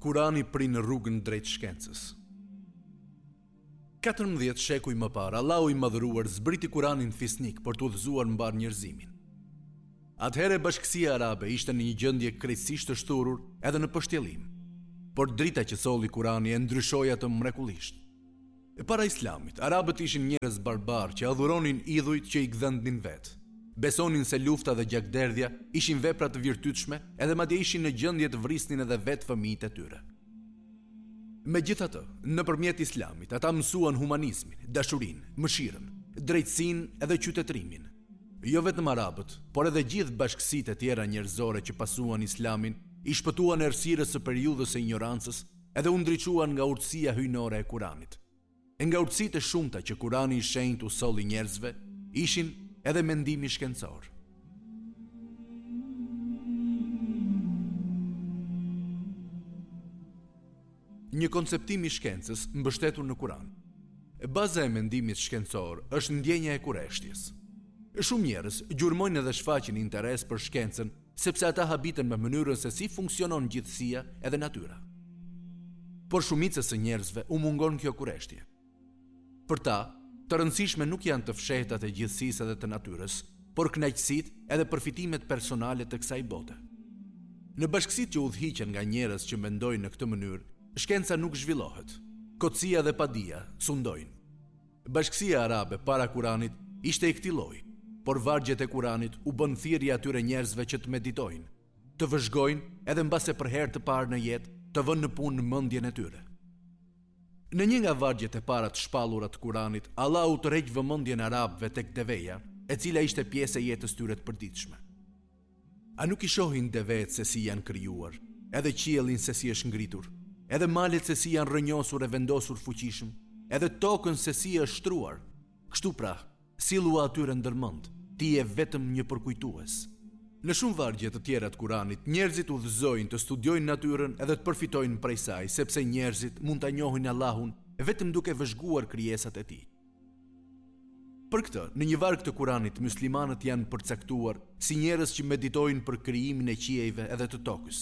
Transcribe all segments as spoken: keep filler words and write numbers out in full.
Kurani prinë rrugën drejt shkencës. katërmbëdhjetë shekuj më parë, Allahu i madhëruar zbriti Kuranin fisnik për të udhëzuar mbar njerëzimin. Atëherë Bashkësia Arabe ishte në një gjendje krejtësisht të shturur edhe në pështjellim, por drita që solli Kurani e ndryshoi atë mrekullisht. E para Islamit, Arabët ishin njerëz barbar që adhuronin idhujt që i gdhëndnin vetë. Besonin se lufta dhe gjakderdhja ishin vepra të virtytshme, edhe madje ishin në gjendje të vrisnin edhe vetë fëmijët e tyre. Megjithatë, nëpërmjet Islamit, ata mësuan humanizmin, dashurinë, mëshirën, drejtësinë edhe qytetërimin. Jo vetëm Arabët, por edhe gjithë bashkësitë e tjera njerëzore që pasuan Islamin, i shpëtuan errësirës së periudhës së ignorancës edhe u ndriçuan nga urtësia hyjnore e Kuranit. E nga urtësitë e shumta që Kurani i shenjtë u solli njerëzve, ishin edhe mendimi shkencor. Një konceptim i shkencës mbështetur në Kuran. Baza e mendimit shkencor është ndjenja e kurreshtjes. Shumë njerëz gjurmojnë edhe shfaqin interes për shkencën sepse ata habiten me mënyrën se si funksionon gjithësia edhe natyra. Por shumicës së njerëzve u mungon kjo kurreshtje. Për ta, të rëndësishme nuk janë të fshehtat e gjithësisë edhe të natyrës, por kënaqësitë edhe përfitimet personale të kësaj bote. Në bashkësitë që udhëhiqen nga njerëz që mendojnë në këtë mënyrë, shkenca nuk zhvillohet. Kotësia dhe padia sundojnë. Bashkësia Arabe para Kuranit ishte i këtij lloji, por vargjet e Kuranit u bën thirrje atyre njerëzve që të meditojnë, të vëzhgojnë edhe mbase për herë të parë në jetë të vënë në punë mendjen e tyre. Në një nga vargjet e para të shpallura të Kuranit, Allahu tërheq vëmendjen e arabëve tek deveja, e cila ishte pjesë e jetës tyre të përditshme. A nuk i shohin devet se si janë krijuar, edhe qiellin se si është ngritur, edhe malet se si janë rrënjosur e vendosur fuqishëm, edhe tokën se si është shtruar? Kështu pra, sillu atyre ndërmend, ti je vetëm një përkujtues. Në shumë vargje të tjera të Kuranit, njerëzit udhëzojnë të studiojnë natyrën edhe të përfitojnë prej saj, sepse njerëzit mund ta njohin Allahun vetëm duke vëzhguar krijesat e tij. Për këtë, në një varg të Kuranit, muslimanët janë përcaktuar si njerëz që meditojnë për krijimin e qiejve edhe të tokës.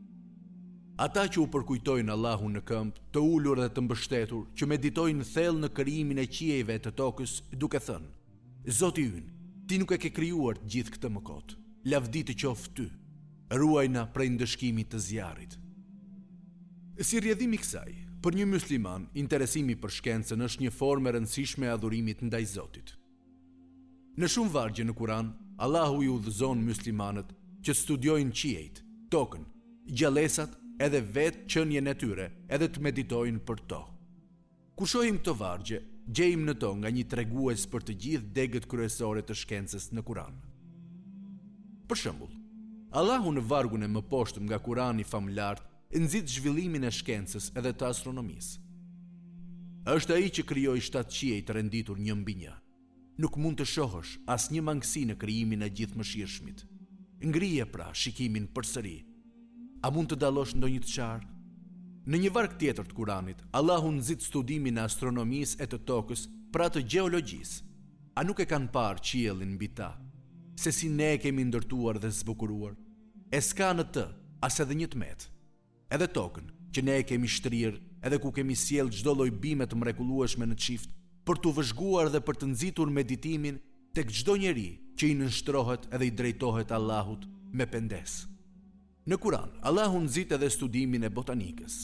Ata që u përkujtojnë Allahun në këmbë, të ulur dhe të mbështetur, që meditojnë thellë në krijimin e qiejve e të tokës, duke thënë: Zoti ynë, ti nuk e ke krijuar gjithë këtë mëkot. Lavdi të qoftë ty, ruajna prej ndëshkimit të zjarrit. Si rrjedhimi i kësaj, për një musliman, interesimi për shkencën është një formë e rëndësishme e adhurimit ndaj Zotit. Në shumë vargje në Kuran, Allahu i udhëzon muslimanët që studiojnë qiejt, tokën, gjallësat edhe vetë qënjen e tyre, edhe të meditojnë për to. Kur shohim këto vargje, gjejmë në to nga një tregues për të gjithë degët kryesore të shkencës në Kuran. Për shembull, Allahu në vargun e mëposhtëm nga Kurani famulart nxit zhvillimin e shkencës edhe të astronomisë. Është ai që krijoi shtatë qiej të renditur një mbi një. Nuk mund të shohësh asnjë mangësi në krijimin e gjithëmëshirshmit. Ngrije pra shikimin përsëri. A mund të dallosh ndonjë të qartë? Në një varg tjetër të Kuranit, Allahu nxit studimin e astronomisë e të tokës pra të gjeologjisë. A nuk e kanë parë qiellin mbi ta? Se si ne e kemi ndërtuar dhe zbukuruar, e s'ka në të as edhe një tmet. Edhe tokën, që ne e kemi shtrirë, edhe ku kemi sjell çdo lloj bime të mrekullueshme në çift, për t'u vëzhguar dhe për të nxitur meditimin tek çdo njeri që i nënshtrohet edhe i drejtohet Allahut me pendes. Në Kuran, Allahu nxit edhe studimin e botanikës.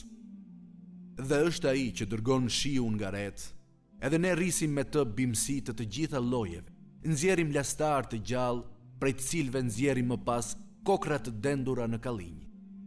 Dhe është ai që dërgon shiun nga ret, edhe ne rrisim me të bimësi të të gjitha llojeve. Nxjerrim lastar të gjallë, prej të cilëve nxjerrim më pas kokra të dendura në kallinj.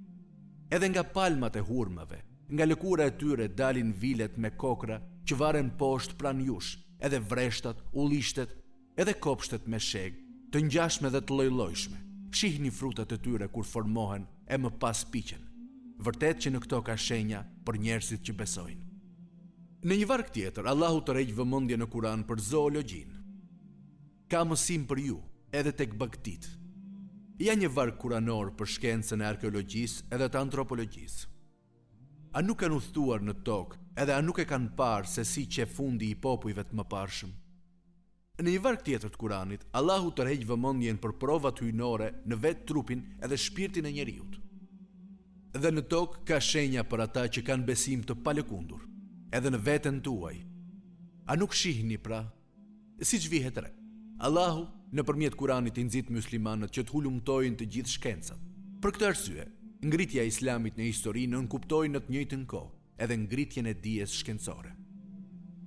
Edhe nga palmat e hurmave, nga lëkura e tyre dalin vilet me kokra që varen poshtë pranë jush, edhe vreshtat, ullishtet, edhe kopshtet me sheg, të ngjashme dhe të lloj-llojshme. Shihni frutat e tyre kur formohen e më pas piqen. Vërtet që në këto ka shenja për njerëzit që besojnë. Në një varg tjetër, Allahu tërheq vëmendjen në Kuran për zoologjinë. Ka mësim për ju, edhe tek bagtit. Ja një varg kuranor për shkencën e arkeologjisë edhe të antropologjisë. A nuk kanë udhëtuar në tokë, edhe a nuk e kanë parë se si që fundi i popujve të mëparshëm? Në një varg tjetër të Kuranit, Allahu tërheq vëmendjen për provat hyjnore në vetë trupin edhe shpirtin e njeriut. Dhe në tokë ka shenja për ata që kanë besim të palëkundur, edhe në veten tuaj. A nuk shihni pra, si që vihet re, Allahu në përmjet Kuranit i nxit muslimanët që të hulumtojnë të gjithë shkencat. Për këtë arsye, ngritja e islamit në histori nënkuptoi në të njëjtën kohë edhe ngritjen e dijes shkencore.